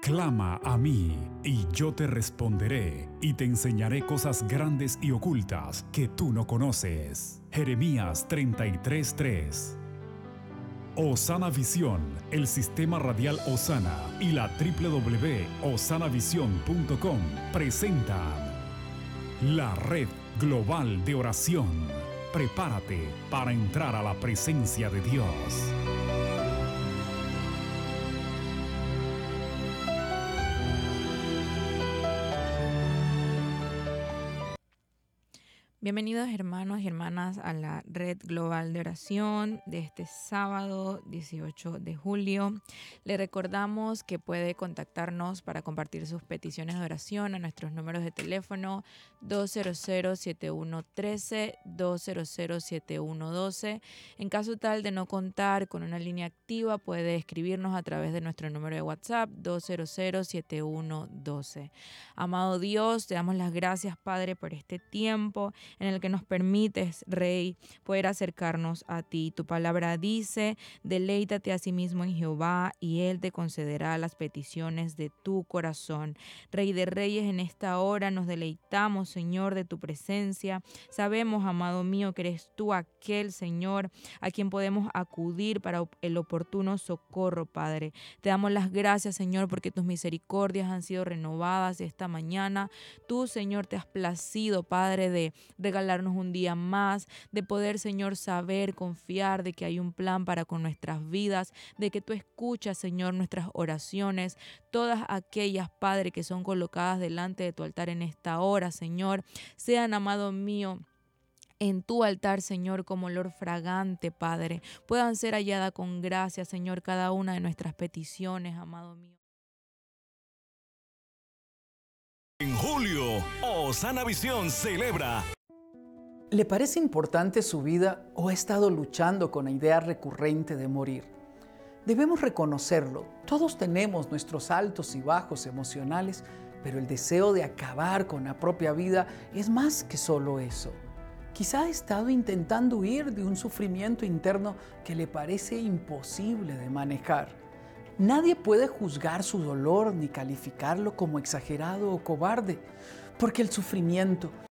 Clama a mí, y yo te responderé, y te enseñaré cosas grandes y ocultas que tú no conoces. Jeremías 33:3. Osana Visión, el sistema radial Osana y la www.osanavision.com presentan la Red Global de Oración. Prepárate para entrar a la presencia de Dios. Bienvenidos hermanos y hermanas a la Red Global de Oración de este sábado 18 de julio. Le recordamos que puede contactarnos para compartir sus peticiones de oración a nuestros números de teléfono 200-7113, 200-7112. En caso tal de no contar con una línea activa, puede escribirnos a través de nuestro número de WhatsApp 200-7112. Amado Dios, te damos las gracias, Padre, por este tiempo en el que nos permites, Rey, poder acercarnos a ti. Tu palabra dice: deleítate a sí mismo en Jehová y Él te concederá las peticiones de tu corazón. Rey de Reyes, en esta hora nos deleitamos, Señor, de tu presencia. Sabemos, amado mío, que eres tú aquel, Señor, a quien podemos acudir para el oportuno socorro, Padre. Te damos las gracias, Señor, porque tus misericordias han sido renovadas esta mañana. Tú, Señor, te has placido, Padre, de regalarnos un día más, de poder, Señor, saber, confiar de que hay un plan para con nuestras vidas, de que tú escuchas, Señor, nuestras oraciones, todas aquellas, Padre, que son colocadas delante de tu altar en esta hora, Señor, sean, amado mío, en tu altar, Señor, como olor fragante, Padre, puedan ser hallada con gracia, Señor, cada una de nuestras peticiones, amado mío. En julio, Osana Visión celebra. ¿Le parece importante su vida o ha estado luchando con la idea recurrente de morir? Debemos reconocerlo. Todos tenemos nuestros altos y bajos emocionales, pero el deseo de acabar con la propia vida es más que solo eso. Quizá ha estado intentando huir de un sufrimiento interno que le parece imposible de manejar. Nadie puede juzgar su dolor ni calificarlo como exagerado o cobarde, porque el sufrimiento